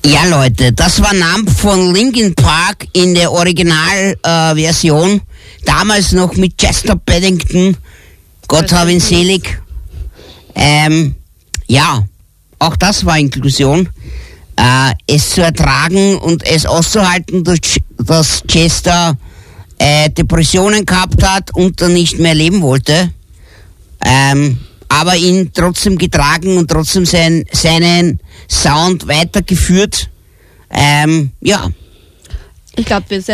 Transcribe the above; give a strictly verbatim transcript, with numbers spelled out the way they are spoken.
Ja, Leute, das war Numb von Linkin Park in der Originalversion. Äh, damals noch mit Chester Bennington. Gott hab ihn selig. Ähm, ja, auch das war Inklusion. Äh, es zu ertragen und es auszuhalten, dass Chester äh, Depressionen gehabt hat und dann nicht mehr leben wollte. Ähm, aber ihn trotzdem getragen und trotzdem sein, seinen Sound weitergeführt. Ähm, ja. Ich glaube, wir